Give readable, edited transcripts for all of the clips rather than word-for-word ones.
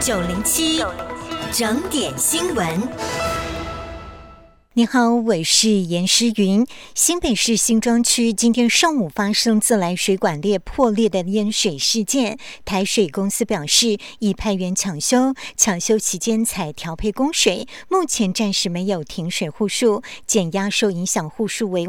907整点新闻。 你好，我是严诗云。新北市新庄区今天上午发生自来水管裂破裂的淹水事件，台水公司表示已派员抢修期间才调配供水，目前暂时没有停水户数，减压受影响户数为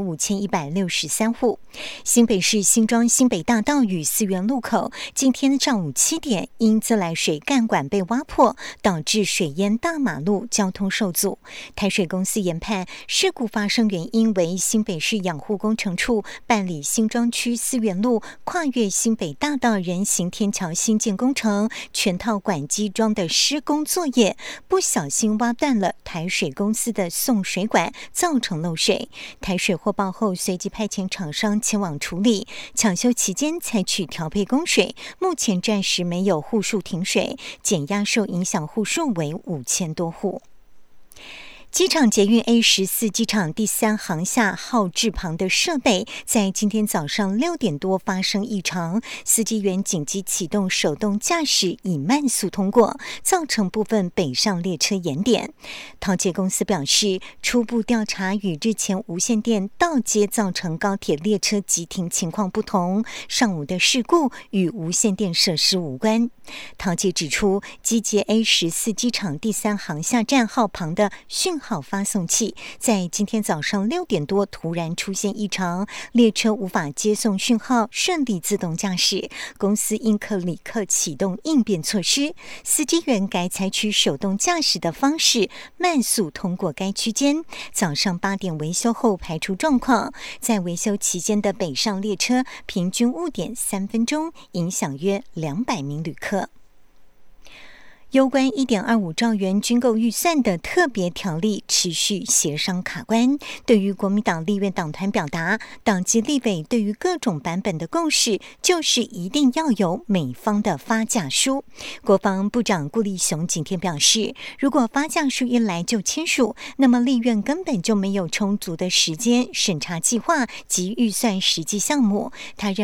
5163户。新北市新庄新北大道与思源路口今天上午7点因自来水干管被挖破，导致水淹大马路，交通受阻。台水公司研判事故发生原因为新北市养护工程处办理新庄区思源路跨越新北大道人行天桥新建工程全套管机桩的施工作业，不小心挖断了台水公司的送水管，造成漏水。台水获报后随即派遣厂商前往处理，抢修期间采取调配供水，目前暂时没有户数停水，减压受影响户数为5000多户。机场捷运 A14 机场第3航厦号志旁的设备在今天早上6点多发生异常，司机员紧急启动手动驾驶以慢速通过，造成部分北上列车延点。桃捷公司表示，初步调查与日前无线电道接造成高铁列车急停情况不同，上午的事故与无线电设施无关。桃捷指出，机捷 A14 机场第3航厦站号旁的讯号发送器在今天早上6点多突然出现异常，列车无法接送讯号，顺利自动驾驶。公司应可立刻启动应变措施，司机员改采取手动驾驶的方式慢速通过该区间。早上8点维修后排除状况，在维修期间的北上列车平均误点3分钟，影响约200名旅客。有关 1.25 兆元军购预算的特别条例持续协商卡关，对于国民党立院党团表达，党籍立委对于各种版本的共识就是一定要有美方的发价书。国防部长顾立雄今天表示，如果发价书一来就签署，那么立院根本就没有充足的时间审查计划及预算实际项目。他认